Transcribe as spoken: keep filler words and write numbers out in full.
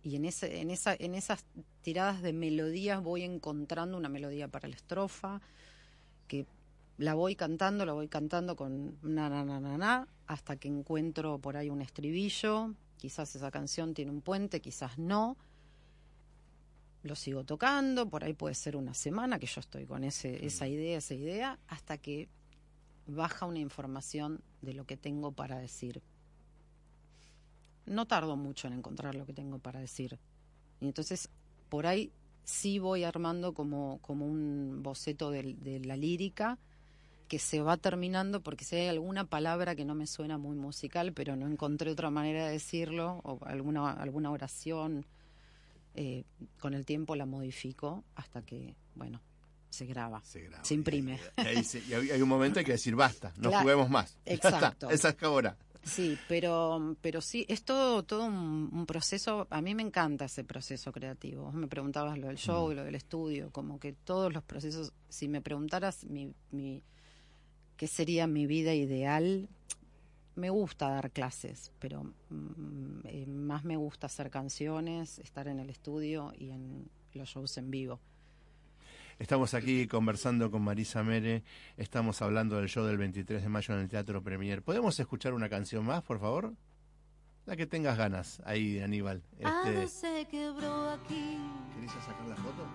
y en, ese, en, esa, en esas tiradas de melodías voy encontrando una melodía para la estrofa, que la voy cantando, la voy cantando con na, na, na, na, na, hasta que encuentro por ahí un estribillo. Quizás esa canción tiene un puente, quizás no. Lo sigo tocando, por ahí puede ser una semana que yo estoy con ese, esa idea, esa idea, hasta que baja una información de lo que tengo para decir. No tardo mucho en encontrar lo que tengo para decir. Y entonces, por ahí sí voy armando como, como un boceto de, de la lírica que se va terminando, porque si hay alguna palabra que no me suena muy musical, pero no encontré otra manera de decirlo, o alguna, alguna oración, eh, con el tiempo la modifico hasta que, bueno, se graba, se, graba, se imprime. Y, y, y, y, y hay, hay un momento hay que decir basta, no claro, juguemos más. Exacto. Esa es ahora. Sí, pero pero sí, es todo, todo un, un proceso. A mí me encanta ese proceso creativo. Vos me preguntabas lo del show mm. y lo del estudio, como que todos los procesos. Si me preguntaras mi, mi qué sería mi vida ideal, me gusta dar clases, pero mm, eh, más me gusta hacer canciones, estar en el estudio y en los shows en vivo. Estamos aquí conversando con Marisa Mere, estamos hablando del show del veintitrés de mayo en el Teatro Premier. ¿Podemos escuchar una canción más, por favor? La que tengas ganas, ahí, Aníbal. Este... Algo se quebró aquí. ¿Querés sacar la foto?